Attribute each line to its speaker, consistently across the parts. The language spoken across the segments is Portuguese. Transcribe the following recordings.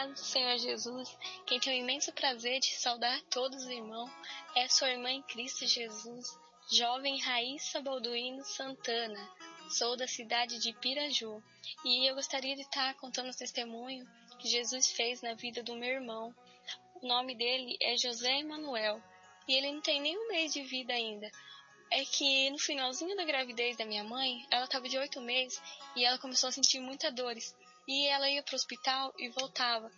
Speaker 1: Do Senhor Jesus, quem tem o imenso prazer de saudar todos os irmãos, é sua irmã em Cristo Jesus, jovem Raíssa Balduino Santana. Sou da cidade de Piraju e eu gostaria de estar contando o testemunho que Jesus fez na vida do meu irmão. O nome dele é José Emanuel e ele não tem nem um mês de vida ainda. É que no finalzinho da gravidez da minha mãe, ela estava de 8 meses e ela começou a sentir muitas dores. E ela ia para o hospital e voltava.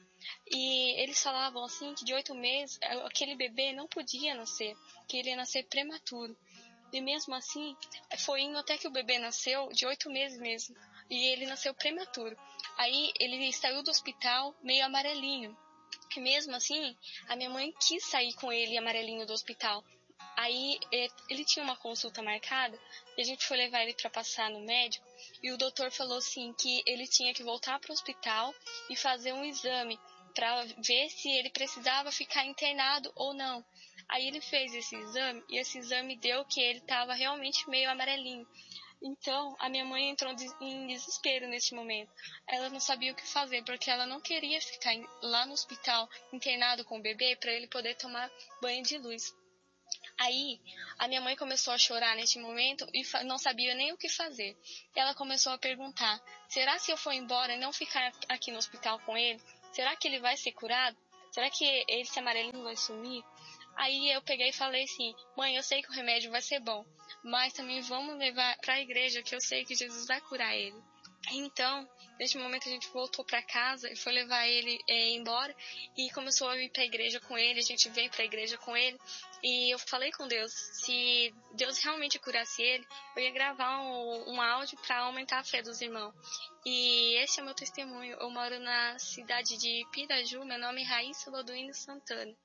Speaker 1: E eles falavam assim que de 8 meses aquele bebê não podia nascer, que ele ia nascer prematuro. E mesmo assim, foi indo até que o bebê nasceu de 8 meses mesmo. E ele nasceu prematuro. Aí ele saiu do hospital meio amarelinho. E mesmo assim, a minha mãe quis sair com ele amarelinho do hospital. Aí ele tinha uma consulta marcada e a gente foi levar ele para passar no médico e o doutor falou assim que ele tinha que voltar para o hospital e fazer um exame para ver se ele precisava ficar internado ou não. Aí ele fez esse exame e esse exame deu que ele estava realmente meio amarelinho. Então, a minha mãe entrou em desespero nesse momento. Ela não sabia o que fazer, porque ela não queria ficar lá no hospital internado com o bebê para ele poder tomar banho de luz. Aí, a minha mãe começou a chorar neste momento e não sabia nem o que fazer. Ela começou a perguntar, será se eu for embora e não ficar aqui no hospital com ele, será que ele vai ser curado? Será que esse amarelinho vai sumir? Aí eu peguei e falei assim, mãe, eu sei que o remédio vai ser bom, mas também vamos levar para a igreja que eu sei que Jesus vai curar ele. Então, neste momento a gente voltou para casa e foi levar ele embora e começou a ir para a igreja com ele, a gente veio para a igreja com ele e eu falei com Deus, se Deus realmente curasse ele, eu ia gravar um áudio para aumentar a fé dos irmãos. E esse é o meu testemunho, eu moro na cidade de Piraju, meu nome é Raíssa Balduino Santana.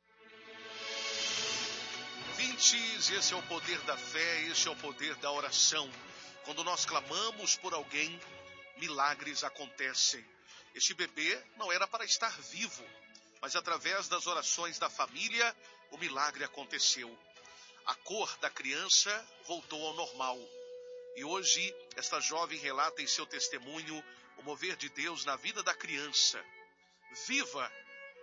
Speaker 2: Ouvintes, esse é o poder da fé, esse é o poder da oração. Quando nós clamamos por alguém, milagres acontecem. Este bebê não era para estar vivo, mas através das orações da família, o milagre aconteceu. A cor da criança voltou ao normal. E hoje, esta jovem relata em seu testemunho o mover de Deus na vida da criança. Viva!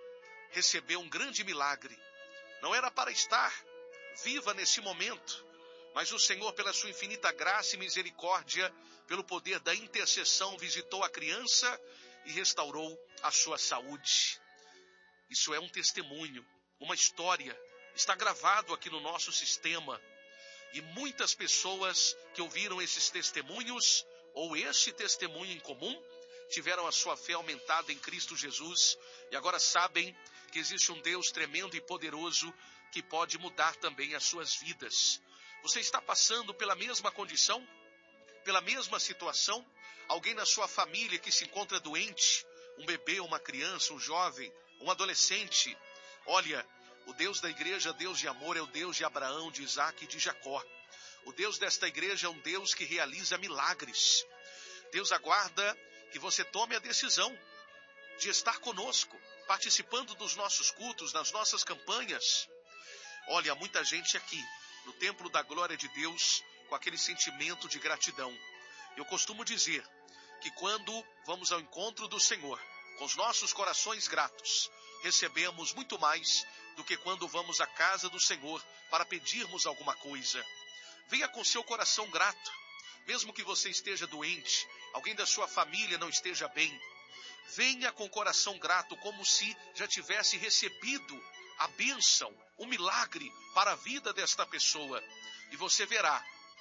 Speaker 2: Recebeu um grande milagre. Não era para estar viva nesse momento, mas o Senhor, pela sua infinita graça e misericórdia, pelo poder da intercessão, visitou a criança e restaurou a sua saúde. Isso é um testemunho, uma história, está gravado aqui no nosso sistema. E muitas pessoas que ouviram esses testemunhos, ou esse testemunho em comum, tiveram a sua fé aumentada em Cristo Jesus e agora sabem que existe um Deus tremendo e poderoso que pode mudar também as suas vidas. Você está passando pela mesma condição, pela mesma situação? Alguém na sua família que se encontra doente, um bebê, uma criança, um jovem, um adolescente? Olha, o Deus da igreja, Deus de amor, é o Deus de Abraão, de Isaac e de Jacó. O Deus desta igreja é um Deus que realiza milagres. Deus aguarda que você tome a decisão de estar conosco, participando dos nossos cultos, das nossas campanhas. Olha, muita gente aqui no templo da glória de Deus com aquele sentimento de gratidão. Eu costumo dizer que quando vamos ao encontro do Senhor, com os nossos corações gratos, recebemos muito mais do que quando vamos à casa do Senhor para pedirmos alguma coisa. Venha com seu coração grato, mesmo que você esteja doente, alguém da sua família não esteja bem. Venha com o coração grato, como se já tivesse recebido a bênção, o milagre para a vida desta pessoa. E você verá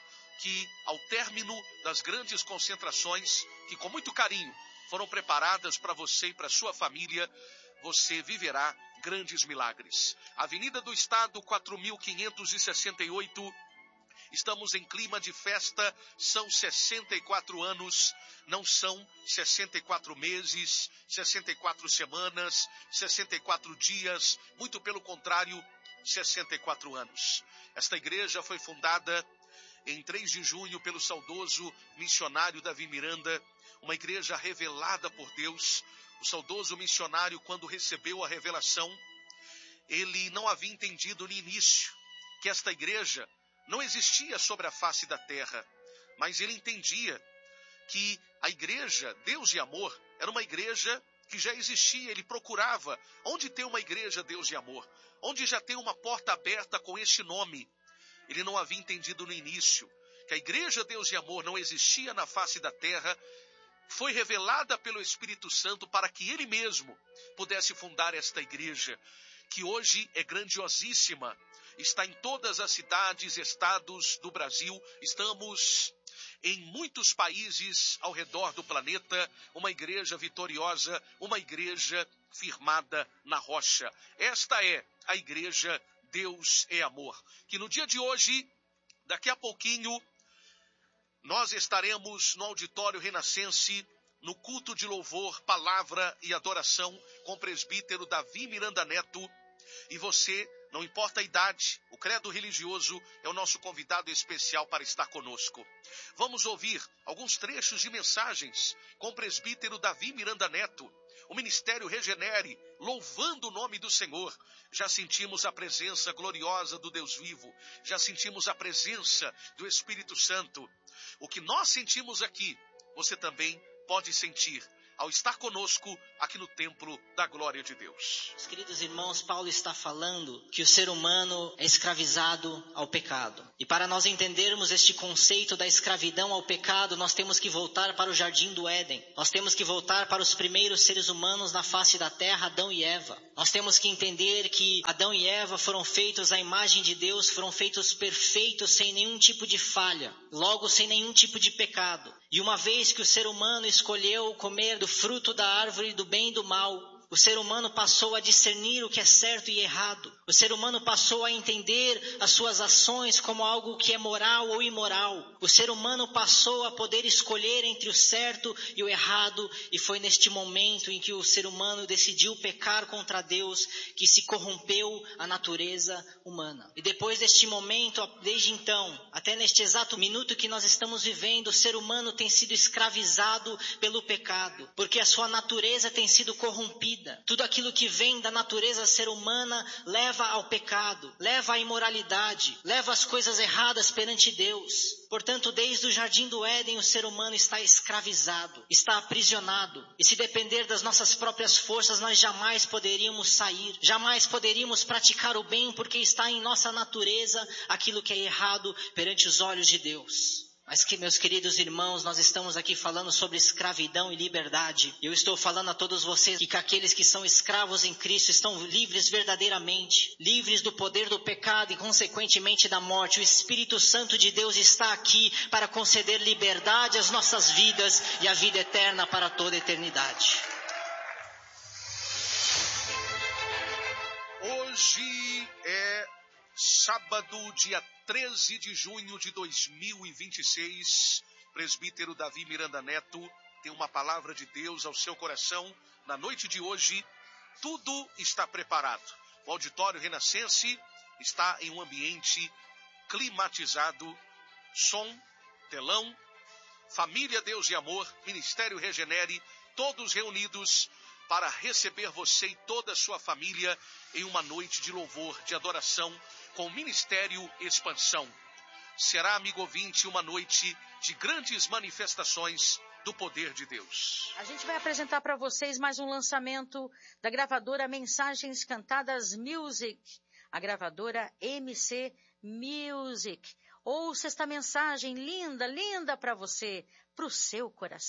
Speaker 2: que ao término das grandes concentrações, que com muito carinho foram preparadas para você e para sua família, você viverá grandes milagres. Avenida do Estado, 4568, estamos em clima de festa, são 64 anos, não são 64 meses, 64 semanas, 64 dias, muito pelo contrário, 64 anos. Esta igreja foi fundada em 3 de junho pelo saudoso missionário Davi Miranda, uma igreja revelada por Deus. O saudoso missionário, quando recebeu a revelação, ele não havia entendido no início que esta igreja não existia sobre a face da terra, mas ele entendia que a igreja, Deus de Amor, era uma igreja que já existia, ele procurava onde tem uma igreja Deus de Amor, onde já tem uma porta aberta com este nome. Ele não havia entendido no início que a igreja Deus de Amor não existia na face da terra, foi revelada pelo Espírito Santo para que ele mesmo pudesse fundar esta igreja, que hoje é grandiosíssima, está em todas as cidades, estados do Brasil, estamos em muitos países ao redor do planeta, uma igreja vitoriosa, uma igreja firmada na rocha. Esta é a igreja Deus é Amor, que no dia de hoje, daqui a pouquinho, nós estaremos no auditório Renascense, no culto de louvor, palavra e adoração, com o presbítero Davi Miranda Neto. E você, não importa a idade, o credo religioso, é o nosso convidado especial para estar conosco. Vamos ouvir alguns trechos de mensagens com o presbítero Davi Miranda Neto. O Ministério Regenere, louvando o nome do Senhor. Já sentimos a presença gloriosa do Deus vivo. Já sentimos a presença do Espírito Santo. O que nós sentimos aqui, você também pode sentir ao estar conosco aqui no templo da glória de Deus.
Speaker 3: Meus queridos irmãos, Paulo está falando que o ser humano é escravizado ao pecado. E para nós entendermos este conceito da escravidão ao pecado, nós temos que voltar para o jardim do Éden. Nós temos que voltar para os primeiros seres humanos na face da terra, Adão e Eva. Nós temos que entender que Adão e Eva foram feitos à imagem de Deus, foram feitos perfeitos, sem nenhum tipo de falha, logo sem nenhum tipo de pecado. E uma vez que o ser humano escolheu comer do fruto da árvore do bem e do mal, o ser humano passou a discernir o que é certo e errado. O ser humano passou a entender as suas ações como algo que é moral ou imoral. O ser humano passou a poder escolher entre o certo e o errado. E foi neste momento em que o ser humano decidiu pecar contra Deus que se corrompeu a natureza humana. E depois deste momento, desde então, até neste exato minuto que nós estamos vivendo, o ser humano tem sido escravizado pelo pecado, porque a sua natureza tem sido corrompida. Tudo aquilo que vem da natureza ser humana leva ao pecado, leva à imoralidade, leva às coisas erradas perante Deus. Portanto, desde o jardim do Éden, o ser humano está escravizado, está aprisionado. E se depender das nossas próprias forças, nós jamais poderíamos sair, jamais poderíamos praticar o bem, porque está em nossa natureza aquilo que é errado perante os olhos de Deus. Mas que, meus queridos irmãos, nós estamos aqui falando sobre escravidão e liberdade. Eu estou falando a todos vocês que aqueles que são escravos em Cristo estão livres verdadeiramente, livres do poder do pecado e consequentemente da morte. O Espírito Santo de Deus está aqui para conceder liberdade às nossas vidas e a vida eterna para toda a eternidade.
Speaker 2: Hoje é sábado, dia 13 de junho de 2026, presbítero Davi Miranda Neto tem uma palavra de Deus ao seu coração. Na noite de hoje, tudo está preparado. O auditório Renascense está em um ambiente climatizado, som, telão, família Deus de Amor, Ministério Regenere, todos reunidos para receber você e toda a sua família em uma noite de louvor, de adoração, com o Ministério Expansão. Será, amigo ouvinte, uma noite de grandes manifestações do poder de Deus.
Speaker 4: A gente vai apresentar para vocês mais um lançamento da gravadora Mensagens Cantadas Music, a gravadora MC Music. Ouça esta mensagem linda, linda para você, para o seu coração.